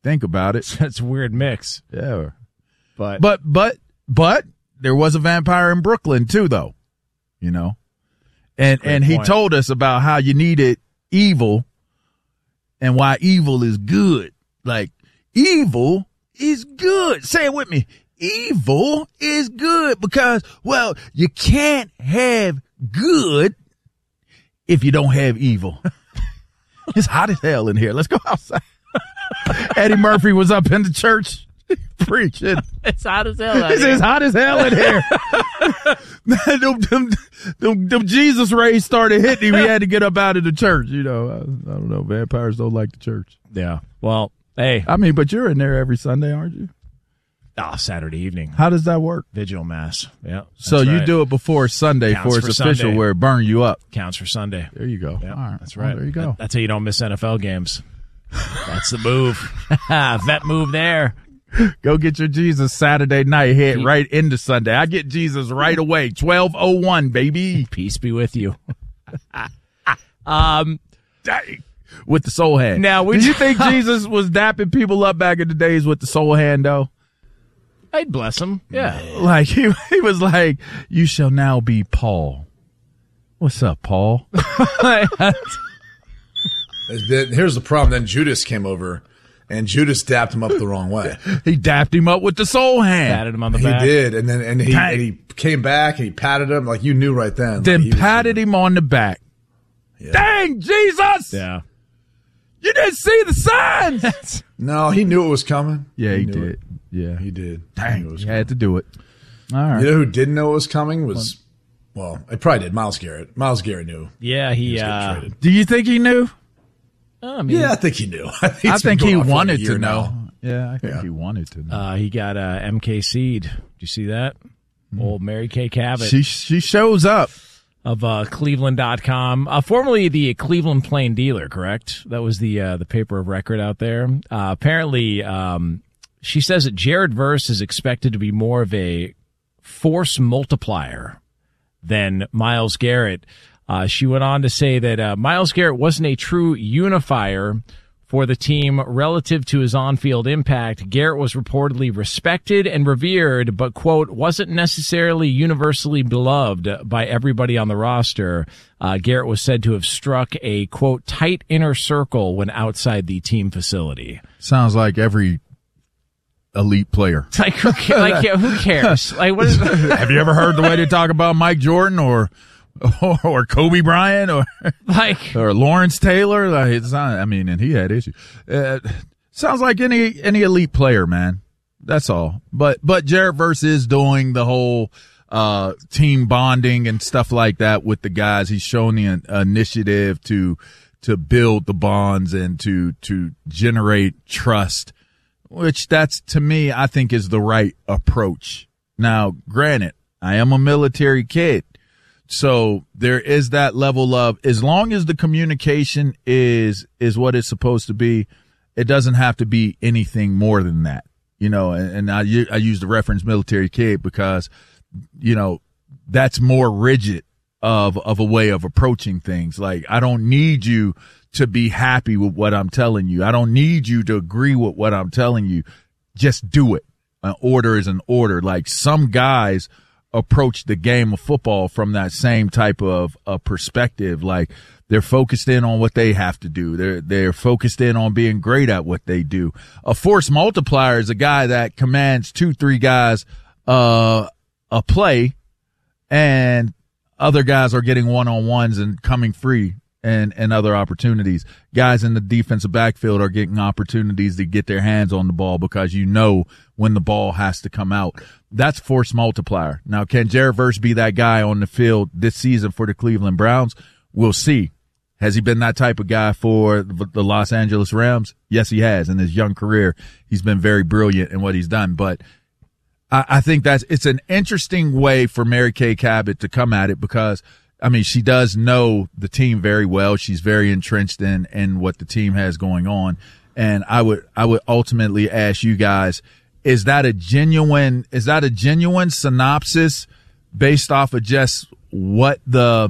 think about it. That's a weird mix. Yeah. But there was a vampire in Brooklyn too, though. You know? And he told us about how you needed evil and why evil is good. Like, evil is good. Say it with me. Evil is good because, well, you can't have good if you don't have evil. It's hot as hell in here. Let's go outside. Eddie Murphy was up in the church preaching. It's hot as hell. It's hot as hell in here. them Jesus rays started hitting him. He had to get up out of the church. You know, I don't know. Vampires don't like the church. Yeah. Well, hey. I mean, but you're in there every Sunday, aren't you? Oh, Saturday evening. How does that work? Vigil mass. Yeah. So you do it before Sunday for it's official Sunday. Where it burn you up. Counts for Sunday. There you go. Yep, all right. That's right. Well, there you go. That's how you don't miss NFL games. That's the move. Vet move there. Go get your Jesus Saturday night, hit right into Sunday. I get Jesus right away. 12:01, baby. Peace be with you. Dang. With the soul hand. Now, do you think Jesus was dapping people up back in the days with the soul hand, though? I'd bless him. Yeah. Like, he was like, you shall now be Paul. What's up, Paul? Here's the problem. Then Judas came over, and Judas dapped him up the wrong way. He dapped him up with the soul hand. Patted him on the back. He did, and he came back, and he patted him like you knew right then. Then patted him on the back. Yeah. Dang, Jesus! Yeah. You didn't see the signs! No, he knew it was coming. Yeah, he did. It. Yeah. He did. Dang, he had to do it. All right. You know who didn't know it was coming was, well, I probably did, Miles Garrett. Miles Garrett knew. Yeah, he do you think he knew? I think he knew. I think he wanted to know. Yeah, I think he wanted to know. He got MK Seed. Did you see that? Old Mary Kay Cabot. She shows up. Of Cleveland.com, formerly the Cleveland Plain Dealer, correct? That was the paper of record out there. Apparently, she says that Jared Verse is expected to be more of a force multiplier than Myles Garrett. She went on to say that Myles Garrett wasn't a true unifier for the team relative to his on-field impact. Garrett was reportedly respected and revered, but, quote, wasn't necessarily universally beloved by everybody on the roster. Garrett was said to have struck a, quote, tight inner circle when outside the team facility. Sounds like every elite player. Like, who cares? Like, what is Have you ever heard the way they talk about Mike Jordan or Kobe Bryant or Lawrence Taylor? Like, it's not, I mean, and he had issues. Sounds like any elite player, man. That's all. But Jared Verse is doing the whole team bonding and stuff like that with the guys. He's shown the initiative to build the bonds and to generate trust, which that's, to me, I think is the right approach. Now, granted, I am a military kid. So there is that level of, as long as the communication is what it's supposed to be, it doesn't have to be anything more than that, you know, and I use the reference military kid because, you know, that's more rigid of a way of approaching things. Like, I don't need you to be happy with what I'm telling you. I don't need you to agree with what I'm telling you. Just do it. An order is an order. Like, some guys approach the game of football from that same type of perspective. Like, they're focused in on what they have to do. They're focused in on being great at what they do. A force multiplier is a guy that commands 2-3 guys a play, and other guys are getting one-on-ones and coming free and other opportunities. Guys in the defensive backfield are getting opportunities to get their hands on the ball because you know when the ball has to come out. That's force multiplier. Now, can Jared Verse be that guy on the field this season for the Cleveland Browns? We'll see. Has he been that type of guy for the Los Angeles Rams? Yes, he has. In his young career, he's been very brilliant in what he's done. But I think it's an interesting way for Mary Kay Cabot to come at it because, I mean, she does know the team very well. She's very entrenched in what the team has going on. And I would ultimately ask you guys, is that a genuine synopsis based off of just what the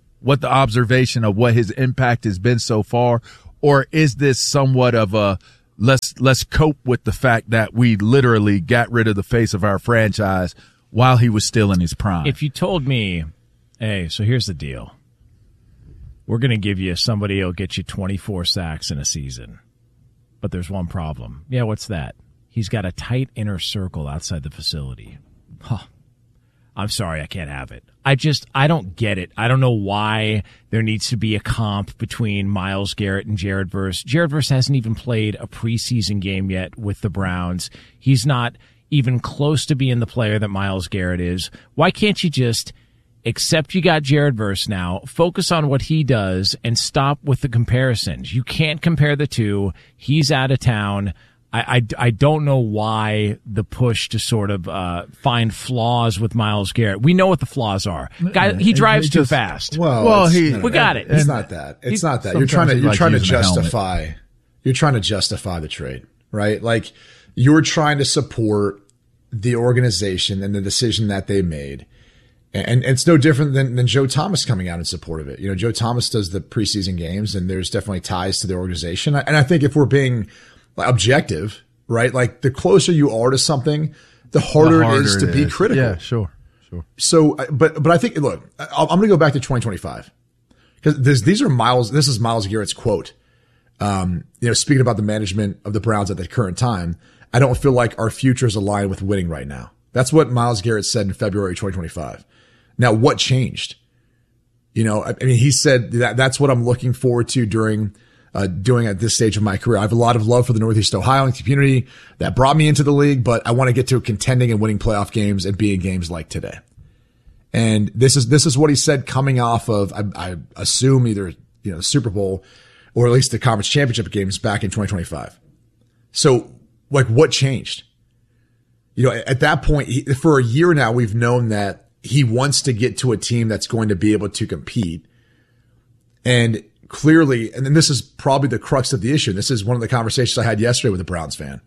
observation of what his impact has been so far? Or is this somewhat of let's cope with the fact that we literally got rid of the face of our franchise while he was still in his prime. If you told me, hey, so here's the deal. We're going to give you somebody who'll get you 24 sacks in a season. But there's one problem. Yeah, what's that? He's got a tight inner circle outside the facility. Huh. I'm sorry, I can't have it. I don't get it. I don't know why there needs to be a comp between Myles Garrett and Jared Verse. Jared Verse hasn't even played a preseason game yet with the Browns. He's not even close to being the player that Myles Garrett is. Why can't you just accept you got Jared Verse now, focus on what he does, and stop with the comparisons? You can't compare the two. He's out of town. I don't know why the push to sort of find flaws with Myles Garrett. We know what the flaws are. Guy, he drives too fast. We got it. It's not that. It's not that. You're trying to justify the trade, right? Like, you're trying to support the organization and the decision that they made. And it's no different than Joe Thomas coming out in support of it. You know, Joe Thomas does the preseason games, and there's definitely ties to the organization. And I think if we're being objective, right? Like, the closer you are to something, the harder it is to be critical. Yeah, sure. So, but I think, look, I'm going to go back to 2025 because this is Myles Garrett's quote. Speaking about the management of the Browns at the current time, I don't feel like our future is aligned with winning right now. That's what Myles Garrett said in February 2025. Now, what changed? You know, I mean, he said that's what I'm looking forward to doing at this stage of my career. I have a lot of love for the Northeast Ohio community that brought me into the league, but I want to get to contending and winning playoff games and being games like today. And this is what he said coming off of, I assume, either, the Super Bowl or at least the conference championship games back in 2025. So, like, what changed? You know, at that point, for a year now, we've known that he wants to get to a team that's going to be able to compete. And clearly, and then this is probably the crux of the issue. This is one of the conversations I had yesterday with a Browns fan,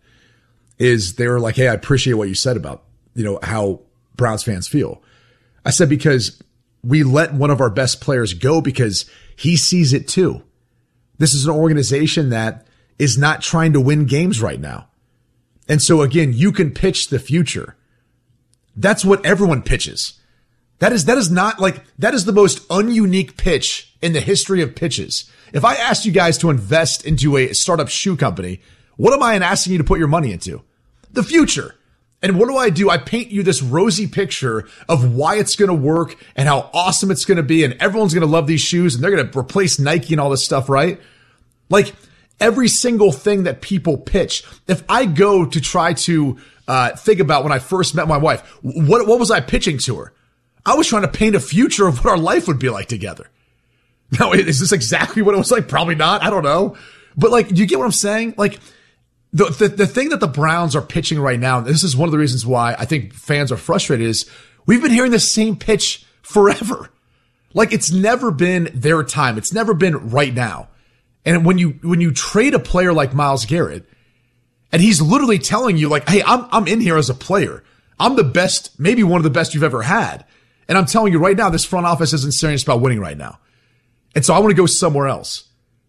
is they were like, hey, I appreciate what you said about, how Browns fans feel. I said, because we let one of our best players go because he sees it too. This is an organization that is not trying to win games right now. And so again, you can pitch the future. That's what everyone pitches. That is not like, that is the most ununique pitch in the history of pitches. If I asked you guys to invest into a startup shoe company, what am I asking you to put your money into? The future. And what do? I paint you this rosy picture of why it's going to work and how awesome it's going to be. And everyone's going to love these shoes and they're going to replace Nike and all this stuff, right? Like, every single thing that people pitch. If I go to try to think about when I first met my wife, what was I pitching to her? I was trying to paint a future of what our life would be like together. Now, is this exactly what it was like? Probably not. I don't know. But, like, do you get what I'm saying? Like, the thing that the Browns are pitching right now, and this is one of the reasons why I think fans are frustrated, is we've been hearing the same pitch forever. Like, it's never been their time. It's never been right now. And when you trade a player like Myles Garrett, and he's literally telling you, like, hey, I'm in here as a player. I'm the best, maybe one of the best you've ever had. And I'm telling you right now, this front office isn't serious about winning right now. And so I want to go somewhere else.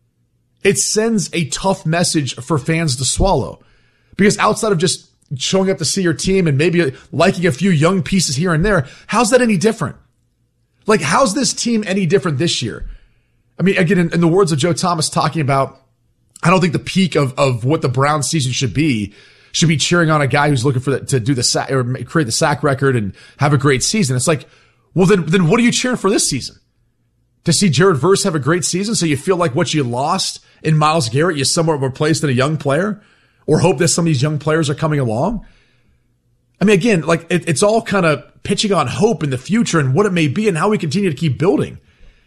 It sends a tough message for fans to swallow. Because outside of just showing up to see your team and maybe liking a few young pieces here and there, how's that any different? Like, how's this team any different this year? I mean, again, in the words of Joe Thomas talking about, I don't think the peak of what the Browns season should be cheering on a guy who's looking to do the sack or create the sack record and have a great season. It's like, well, then what are you cheering for this season? To see Jared Verse have a great season so you feel like what you lost in Myles Garrett, you somewhat replaced in a young player, or hope that some of these young players are coming along? I mean, again, like, it's all kind of pitching on hope in the future and what it may be and how we continue to keep building.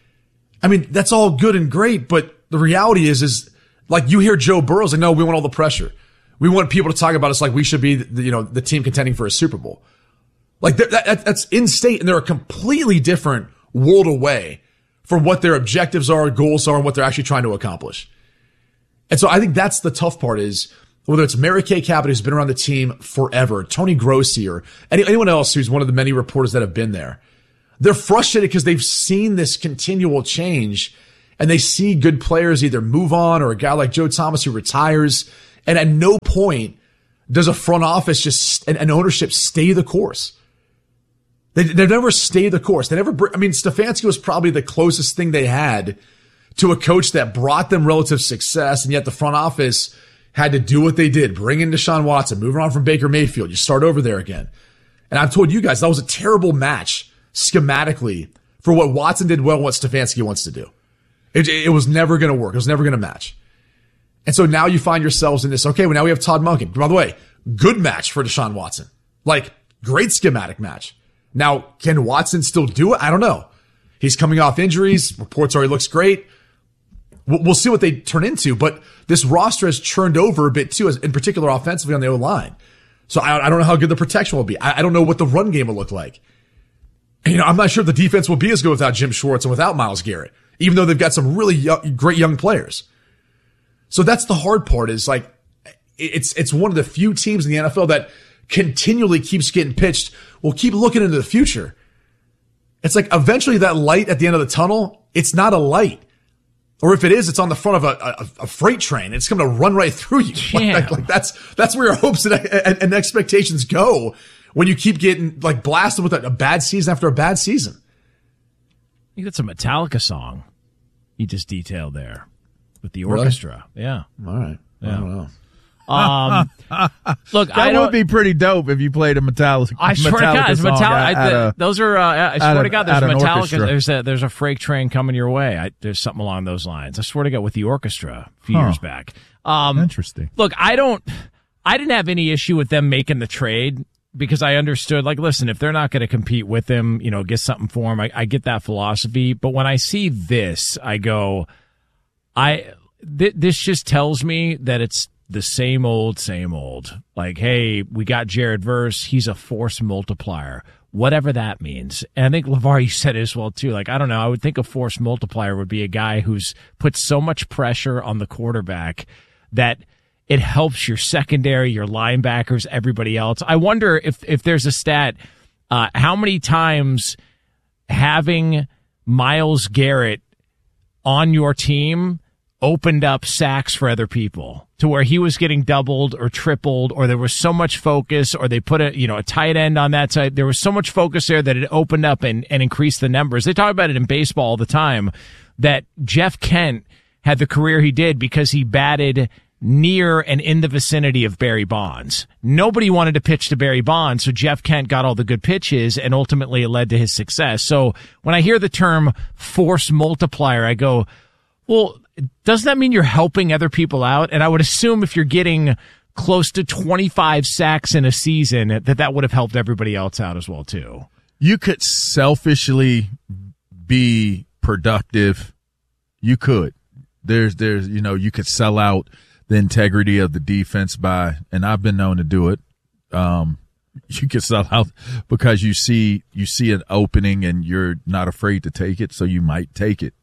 I mean, that's all good and great, but the reality is like, you hear Joe Burrow's like, no, we want all the pressure. We want people to talk about us like we should be the team contending for a Super Bowl. Like, that's in state, and they're a completely different world away from what their objectives are, goals are, and what they're actually trying to accomplish. And so I think that's the tough part, is whether it's Mary Kay Cabot, who's been around the team forever, Tony Grossi, or anyone else who's one of the many reporters that have been there. They're frustrated because they've seen this continual change, and they see good players either move on, or a guy like Joe Thomas who retires, And at no point does a front office and ownership stay the course. They never stay the course. Stefanski was probably the closest thing they had to a coach that brought them relative success, and yet the front office had to do what they did, bring in Deshaun Watson, move on from Baker Mayfield. You start over there again. And I've told you guys that was a terrible match schematically for what Watson did well and what Stefanski wants to do. It was never going to work. It was never going to match. And so now you find yourselves in this, okay, well now we have Todd Monken. By the way, good match for Deshaun Watson. Like, great schematic match. Now, can Watson still do it? I don't know. He's coming off injuries. Reports are he looks great. We'll see what they turn into, but this roster has churned over a bit too, in particular offensively on the O-line. So I don't know how good the protection will be. I don't know what the run game will look like. And, I'm not sure if the defense will be as good without Jim Schwartz and without Myles Garrett, even though they've got some really great young players. So that's the hard part, is like, it's one of the few teams in the NFL that continually keeps getting pitched. We'll keep looking into the future. It's like eventually that light at the end of the tunnel, it's not a light. Or if it is, it's on the front of a freight train. It's going to run right through you. Yeah. Like that's where your hopes and expectations go when you keep getting like blasted with a bad season after a bad season. I think that's a Metallica song you just detailed there with the orchestra. Really? Yeah. All right. Yeah. I don't know. Look, that would be pretty dope if you played a Metallica. I swear to God, it's Metallica. Those are. I swear to God, there's Metallica. There's a freight train coming your way. There's something along those lines. I swear to God, with the orchestra a few years back. Interesting. Look, I didn't have any issue with them making the trade because I understood. Like, listen, if they're not going to compete with him, get something for him. I get that philosophy, but when I see this, I go, this just tells me that it's the same old. Like, hey, we got Jared Verse. He's a force multiplier, whatever that means. And I think, LeVar, you said it as well, too. Like, I don't know. I would think a force multiplier would be a guy who's put so much pressure on the quarterback that it helps your secondary, your linebackers, everybody else. I wonder if there's a stat, how many times having Myles Garrett on your team opened up sacks for other people to where he was getting doubled or tripled, or there was so much focus, or they put a tight end on that side. There was so much focus there that it opened up and increased the numbers. They talk about it in baseball all the time, that Jeff Kent had the career he did because he batted near and in the vicinity of Barry Bonds. Nobody wanted to pitch to Barry Bonds, so Jeff Kent got all the good pitches, and ultimately it led to his success. So when I hear the term force multiplier, I go, well, doesn't that mean you're helping other people out? And I would assume if you're getting close to 25 sacks in a season, that would have helped everybody else out as well, too. You could selfishly be productive. You could. There's you could sell out the integrity of the defense by, and I've been known to do it. You could sell out because you see an opening and you're not afraid to take it, so you might take it.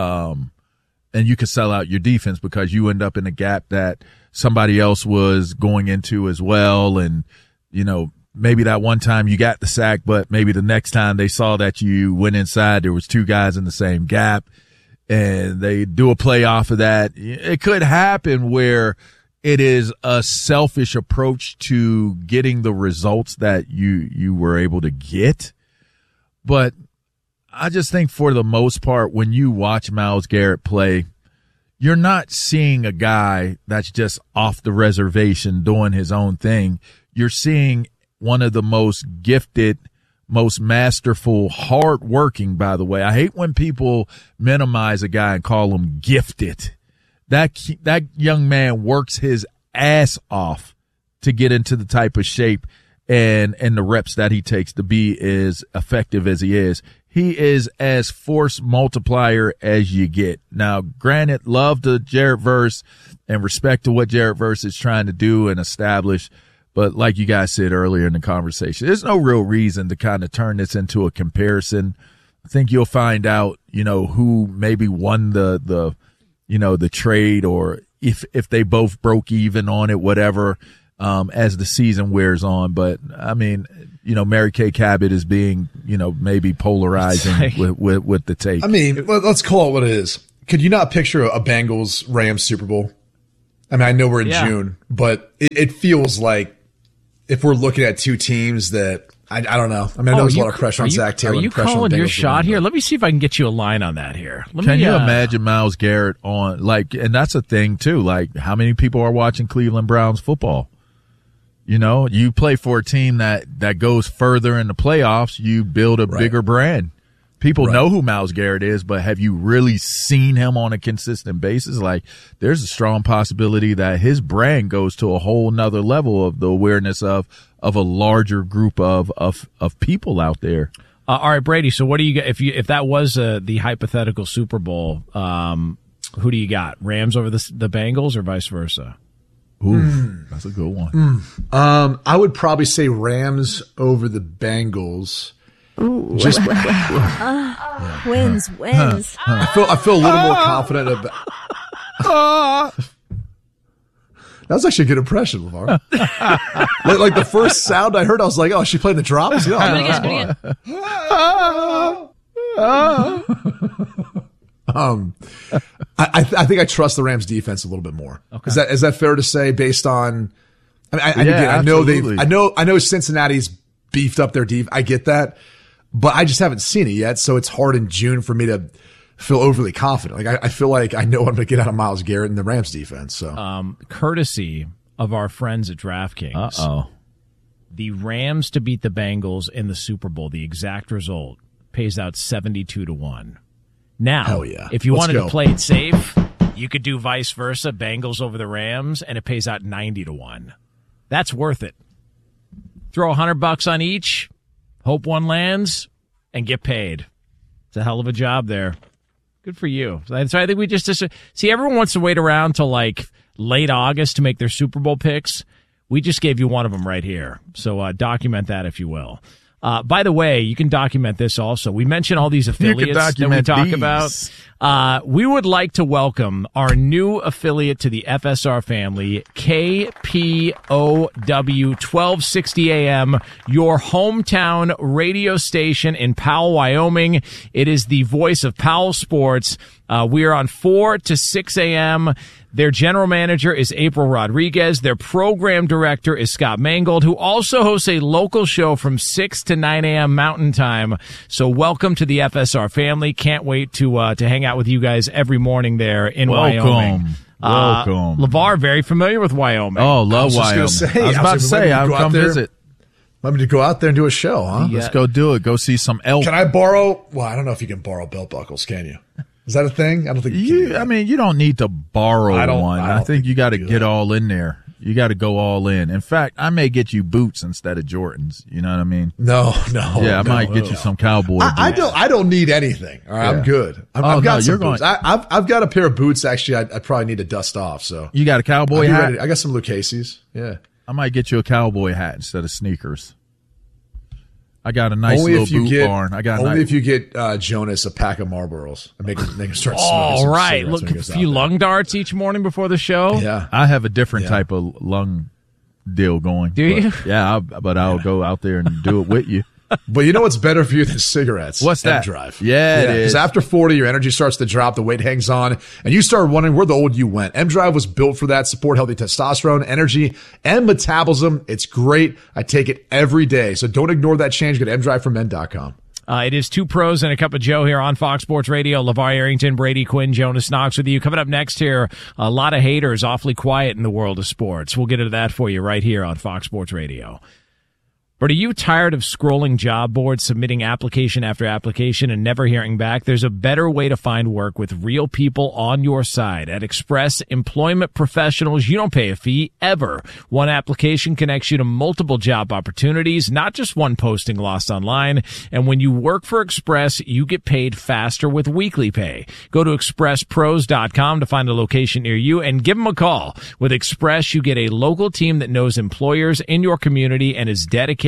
And you could sell out your defense because you end up in a gap that somebody else was going into as well. And, maybe that one time you got the sack, but maybe the next time they saw that you went inside, there was two guys in the same gap and they do a play off of that. It could happen where it is a selfish approach to getting the results that you were able to get. But I just think for the most part, when you watch Myles Garrett play, you're not seeing a guy that's just off the reservation doing his own thing. You're seeing one of the most gifted, most masterful, hardworking, by the way. I hate when people minimize a guy and call him gifted. That young man works his ass off to get into the type of shape and the reps that he takes to be as effective as he is. He is as force multiplier as you get. Now, granted, love to Jared Verse and respect to what Jared Verse is trying to do and establish. But like you guys said earlier in the conversation, there's no real reason to kind of turn this into a comparison. I think you'll find out, who maybe won the trade, or if they both broke even on it, whatever, as the season wears on. But I mean, Mary Kay Cabot is being, maybe polarizing with the take. I mean, let's call it what it is. Could you not picture a Bengals-Rams Super Bowl? I mean, I know we're in June, but it feels like if we're looking at two teams that I don't know. I mean, I know there's a lot of pressure on Zach Taylor. Are you calling your shot here? Let me see if I can get you a line on that here. Can you imagine Myles Garrett on, like, and that's a thing too, like how many people are watching Cleveland Browns football? You know, you play for a team that goes further in the playoffs, you build a bigger brand. People know who Myles Garrett is, but have you really seen him on a consistent basis? Like, there's a strong possibility that his brand goes to a whole nother level of the awareness of a larger group of people out there. All right, Brady. So what do you get if that was the hypothetical Super Bowl? Who do you got? Rams over the Bengals or vice versa? Ooh, that's a good one. I would probably say Rams over the Bengals. Ooh, just wins. I feel a little more confident about. That was actually a good impression, LeVar. like the first sound I heard, I was like, "Oh, she playing the drums." You know, I think I trust the Rams defense a little bit more. Okay. Is that fair to say? Based on, I know Cincinnati's beefed up their defense. I get that. But I just haven't seen it yet, so it's hard in June for me to feel overly confident. Like I feel like I know what I'm going to get out of Myles Garrett and the Rams defense. So, courtesy of our friends at DraftKings, the Rams to beat the Bengals in the Super Bowl, the exact result pays out 72-1. Now, if you wanted to play it safe, you could do vice versa, Bengals over the Rams, and it pays out 90-1. That's worth it. Throw $100 on each. Hope one lands and get paid. It's a hell of a job there. Good for you. So I think we just see everyone wants to wait around till like late August to make their Super Bowl picks. We just gave you one of them right here. So document that if you will. By the way, you can document this also. We mentioned all these affiliates that we talk about. We would like to welcome our new affiliate to the FSR family, KPOW 1260 AM, your hometown radio station in Powell, Wyoming. It is the voice of Powell Sports. We are on 4 to 6 a.m. Their general manager is April Rodriguez. Their program director is Scott Mangold, who also hosts a local show from 6 to 9 a.m. Mountain Time. So welcome to the FSR family. Can't wait to hang out with you guys every morning there in Wyoming. Welcome. LeVar, very familiar with Wyoming. Oh, love Wyoming. I was about to say, I'll come visit. Let me go out there and do a show, huh? Let's go do it. Go see some elk. Can I borrow? Well, I don't know if you can borrow belt buckles, can you? Is that a thing? I don't think you I mean, you don't need to borrow one. I think you got to get all in there. You got to go all in. In fact, I may get you boots instead of Jordans. You know what I mean? No. Yeah, I might get you some cowboy boots. I don't need anything. All right, I'm good. I've got some boots. I've got a pair of boots. Actually, I probably need to dust off. So you got a cowboy hat? I got some Lucchese's. Yeah. I might get you a cowboy hat instead of sneakers. I got a nice little boot barn. If you get Jonas a pack of Marlboros and make him start smoking. All right, look, a few lung darts each morning before the show. Yeah, I have a different type of lung deal going. Do you? Yeah, but I'll go out there and do it with you. But you know what's better for you than cigarettes? What's that? M-Drive. Yeah, it is. Because after 40, your energy starts to drop, the weight hangs on, and you start wondering where the old you went. M-Drive was built for that. Support healthy testosterone, energy, and metabolism. It's great. I take it every day. So don't ignore that change. Go to mdriveformen.com. It is Two Pros and a Cup of Joe here on Fox Sports Radio. LeVar Arrington, Brady Quinn, Jonas Knox with you. Coming up next here, a lot of haters, awfully quiet in the world of sports. We'll get into that for you right here on Fox Sports Radio. But are you tired of scrolling job boards, submitting application after application, and never hearing back? There's a better way to find work with real people on your side. At Express Employment Professionals, you don't pay a fee, ever. One application connects you to multiple job opportunities, not just one posting lost online. And when you work for Express, you get paid faster with weekly pay. Go to expresspros.com to find a location near you and give them a call. With Express, you get a local team that knows employers in your community and is dedicated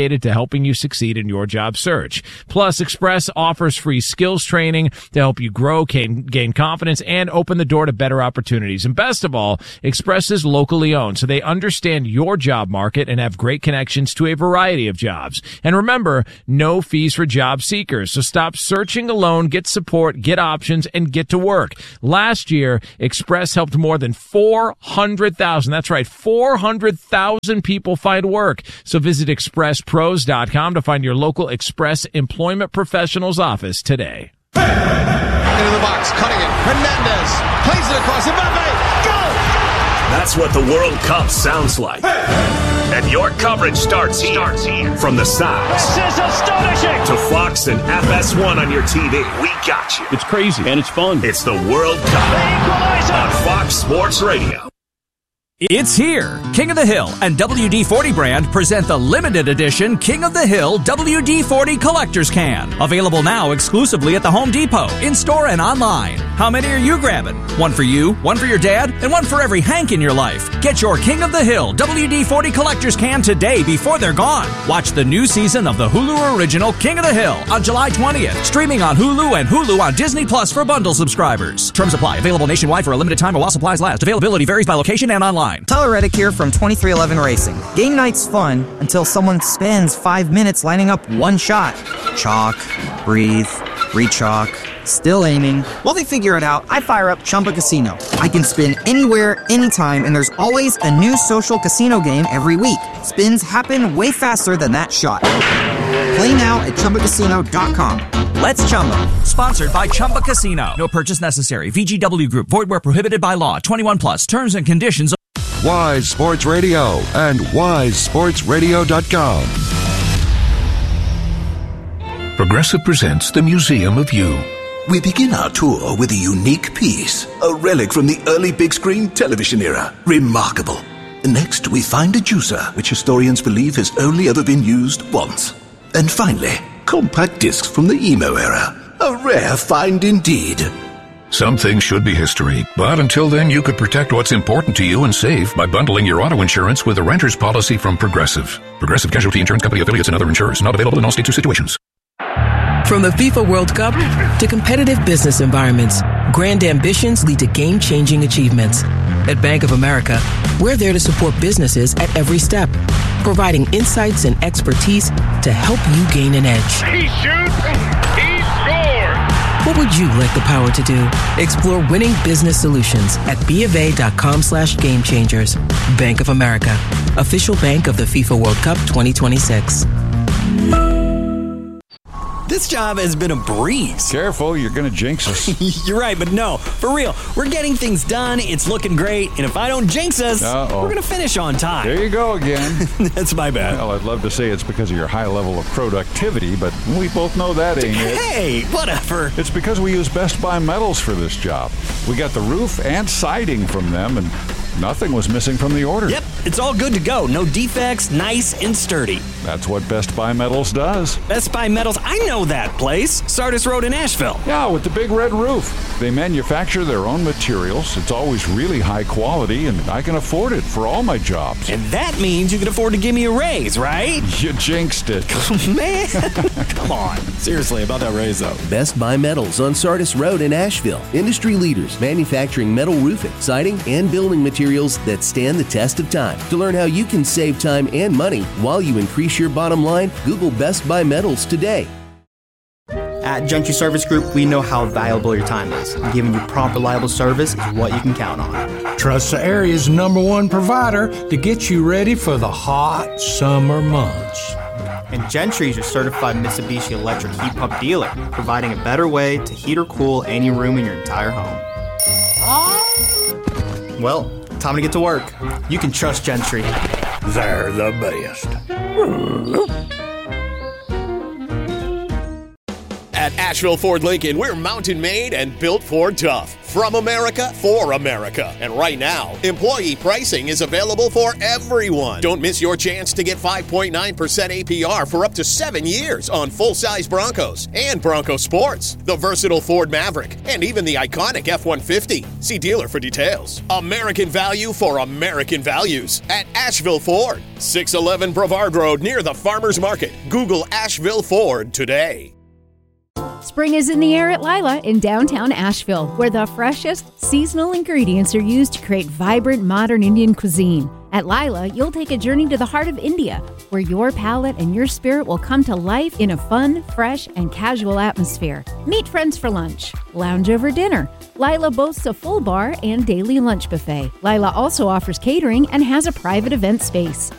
dedicated to helping you succeed in your job search. Plus, Express offers free skills training to help you grow, gain confidence, and open the door to better opportunities. And best of all, Express is locally owned, so they understand your job market and have great connections to a variety of jobs. And remember, no fees for job seekers. So stop searching alone, get support, get options, and get to work. Last year, Express helped more than 400,000. That's right, 400,000 people find work. So visit expresspros.com to find your local Express employment professional's office today. Into the box, cutting it. Hernandez plays it across. Mbappe, go! That's what the World Cup sounds like. And your coverage starts here. From the sides. This is astonishing. To Fox and FS1 on your TV. We got you. It's crazy and it's fun. It's the World Cup on Fox Sports Radio. It's here. King of the Hill and WD-40 brand present the limited edition King of the Hill WD-40 Collector's Can. Available now exclusively at the Home Depot, in-store and online. How many are you grabbing? One for you, one for your dad, and one for every Hank in your life. Get your King of the Hill WD-40 Collector's Can today before they're gone. Watch the new season of the Hulu original King of the Hill on July 20th. Streaming on Hulu and Hulu on Disney Plus for bundle subscribers. Terms apply. Available nationwide for a limited time or while supplies last. Availability varies by location and online. Tyler Reddick here from 2311 Racing. Game night's fun until someone spends 5 minutes lining up one shot. Chalk, breathe, re-chalk, still aiming. While they figure it out, I fire up Chumba Casino. I can spin anywhere, anytime, and there's always a new social casino game every week. Spins happen way faster than that shot. Play now at ChumbaCasino.com. Let's Chumba. Sponsored by Chumba Casino. No purchase necessary. VGW Group. Void where prohibited by law. 21 plus. Terms and conditions. Wise Sports Radio and WiseSportsRadio.com. Progressive presents the Museum of You. We begin our tour with a unique piece, a relic from the early big screen television era. Remarkable. Next, we find a juicer, which historians believe has only ever been used once. And finally, compact discs from the emo era. A rare find indeed. Some things should be history, but until then you could protect what's important to you and save by bundling your auto insurance with a renter's policy from Progressive. Progressive Casualty Insurance Company affiliates and other insurers. Not available in all states or situations. From the FIFA World Cup to competitive business environments, grand ambitions lead to game-changing achievements. At Bank of America, we're there to support businesses at every step, providing insights and expertise to help you gain an edge. He shoots, he scores! What would you like the power to do? Explore winning business solutions at BofA.com/gamechangers. Bank of America, official bank of the FIFA World Cup 2026. This job has been a breeze. Careful, you're going to jinx us. You're right, but no, for real. We're getting things done, it's looking great, and if I don't jinx us, we're going to finish on time. There you go again. That's my bad. Well, I'd love to say it's because of your high level of productivity, but we both know that ain't it. Hey, whatever. It's because we use Best Buy Metals for this job. We got the roof and siding from them, and nothing was missing from the order. Yep, it's all good to go. No defects, nice and sturdy. That's what Best Buy Metals does. Best Buy Metals, I know that place. Sardis Road in Asheville. Yeah, with the big red roof. They manufacture their own materials. It's always really high quality, and I can afford it for all my jobs. And that means you can afford to give me a raise, right? You jinxed it. Man, come on. Seriously, about that raise, though. Best Buy Metals on Sardis Road in Asheville. Industry leaders manufacturing metal roofing, siding, and building materials that stand the test of time. To learn how you can save time and money while you increase your bottom line, Google Best Buy Metals today. At Gentry Service Group, we know how valuable your time is. Giving you prompt, reliable service is what you can count on. Trust the area's #1 provider to get you ready for the hot summer months. And Gentry is your certified Mitsubishi electric heat pump dealer, providing a better way to heat or cool any room in your entire home. Well, time to get to work. You can trust Gentry. They're the best. At Asheville Ford Lincoln, we're mountain made and built Ford tough. From America, for America. And right now, employee pricing is available for everyone. Don't miss your chance to get 5.9% APR for up to 7 years on full-size Broncos and Bronco Sports, the versatile Ford Maverick, and even the iconic F-150. See dealer for details. American value for American values at Asheville Ford. 611 Brevard Road near the Farmers Market. Google Asheville Ford today. Spring is in the air at Lila in downtown Asheville, where the freshest seasonal ingredients are used to create vibrant modern Indian cuisine. At Lila, you'll take a journey to the heart of India, where your palate and your spirit will come to life in a fun, fresh, and casual atmosphere. Meet friends for lunch, lounge over dinner. Lila boasts a full bar and daily lunch buffet. Lila also offers catering and has a private event space.